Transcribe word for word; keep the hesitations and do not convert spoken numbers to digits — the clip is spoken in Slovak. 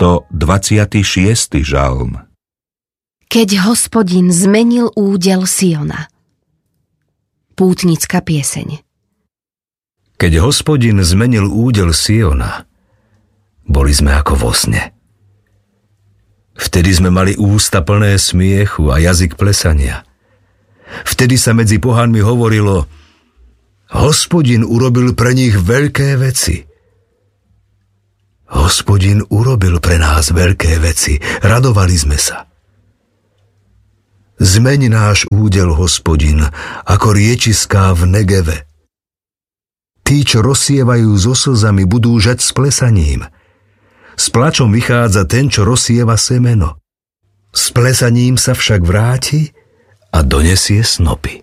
stodvadsiaty šiesty žalm. Keď Hospodin zmenil údel Siona. Pútnická pieseň. Keď Hospodin zmenil údel Siona, boli sme ako vo sne. Vtedy sme mali ústa plné smiechu a jazyk plesania. Vtedy sa medzi pohanmi hovorilo: Hospodin urobil pre nich veľké veci. Hospodin urobil pre nás veľké veci, radovali sme sa. Zmeň náš údel, Hospodin, ako riečiská v Negeve. Tí, čo rozsievajú so slzami, budú žať s plesaním. S plačom vychádza ten, čo rozsieva semeno. S plesaním sa však vráti a donesie snopy.